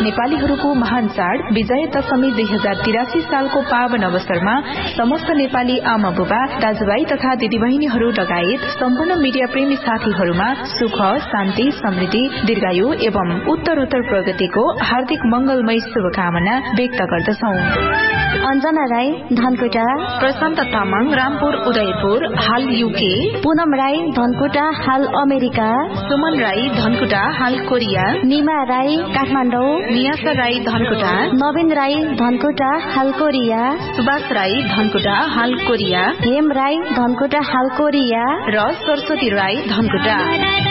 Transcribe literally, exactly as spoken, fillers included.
नेपालीहरूको महान चाड विजय दशमी दुई हजार तिरासी सालको पावन अवसरमा समस्त नेपाली आमा बुबा दाजुभाइ तथा दिदीबहिनीहरू लगायत सम्पूर्ण मीडिया प्रेमी साथीहरूमा सुख शान्ति समृद्धि दीर्घायु एवं उत्तरोत्तर प्रगतिको हार्दिक मंगलमय शुभकामना व्यक्त गर्दछौ। अञ्जना राई धनकुटा, प्रशान्त तामाङ रामपुर उदयपुर हाल युके, पूनम राई धनकुटा हाल अमेरिका, सुमन राई धनकुटा हाल कोरिया, निमा राई काठमाडौँ, नियासा राई धनकुटा, नवीन राई धनकुटा हाल कोरिया, सुभाष राई धनकुटा हाल कोरिया, हेम राई धनकुटा हाल कोरिया र सरस्वती राई धनकुटा।